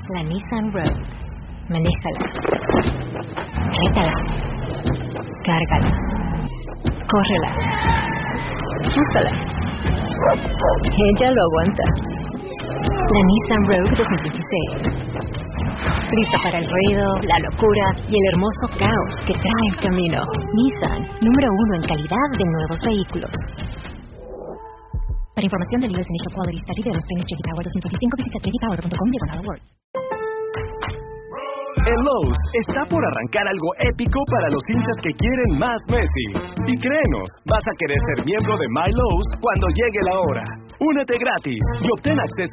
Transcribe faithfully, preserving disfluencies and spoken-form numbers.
La Nissan Rogue. Manéjala. Rétala. Cárgala. Córrela. Úsala. Ella lo aguanta. La Nissan Rogue dos mil dieciséis. Lista para el ruido, la locura y el hermoso caos que trae el camino. Nissan, número uno en calidad de nuevos vehículos. Para información del U S Initial Quality Study de los premios J D Power dos mil veinticinco, visita j d power punto com diagonal awards. En Lowe's está por arrancar algo épico para los hinchas que quieren más Messi. Y créenos, vas a querer ser miembro de My Lowe's cuando llegue la hora. Únete gratis y obtén acceso